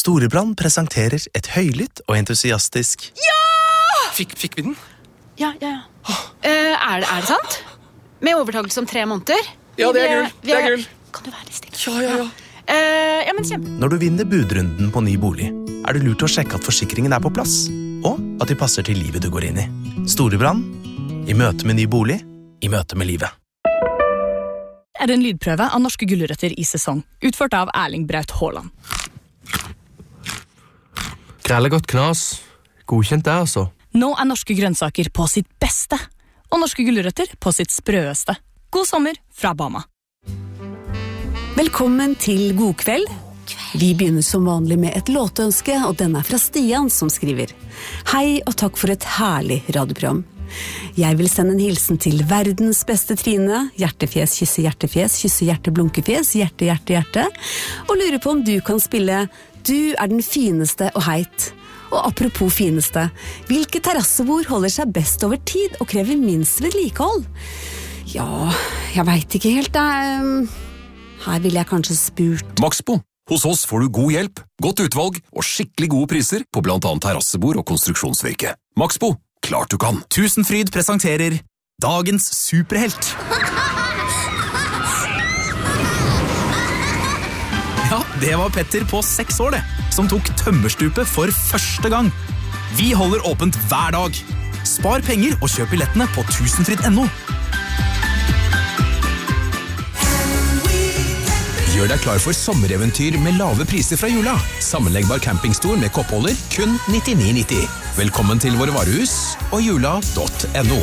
Storebrand presenterer et høylytt og entusiastisk Ja! Fikk vi den? Ja. Er det sant? Med overtakelse om 3 måneder? Ja, det er gull. Kan du være litt stille? Ja. Ja, men kjempe. Når du vinner budrunden på ny bolig, er det lurt å sjekke at forsikringen er på plass, og at de passer til livet du går inn i. Storebrand, i møte med ny bolig, i møte med livet. Er det en lydprøve av norske gulrøtter i sesong, utført av Erling Braut Haaland. Grellegodt knas. Godkjent det, altså. Nå er norske grønnsaker på sitt beste, og norske gulrøtter på sitt sprøeste. God sommer fra Bama. Velkommen til God kveld. Vi begynner som vanlig med et låtønske, og den er fra Stian som skriver: Hei og takk for et herlig radioprogram. Jeg vil sende en hilsen til verdens beste Trine, hjertefjes, kysse hjerte, blunkefjes, hjerte, hjerte, hjerte, og lurer på om du kan spille Du er den fineste og heit. Og apropos fineste, hvilke terrassebord holder seg best over tid og krever minst vedlikehold? Ja, jeg vet ikke helt. Her ville jeg kanskje spurt. Maxbo. Hos oss får du god hjelp, godt utvalg og skikkelig gode priser på blant annet terrassebord og konstruksjonsvirke. Maxbo. Klart du kan. Tusenfryd presenterer dagens superhelt. Ja, det var Petter på 6 år det, som tok tømmerstupet for første gang. Vi holder åpent hver dag. Spar penger og kjøp billettene på tusenfryd.no. Gjør deg klar for sommereventyr med lave priser fra jula. Sammenleggbar campingstol med koppholder, kun 99,90. Velkommen til våre varehus og jula.no.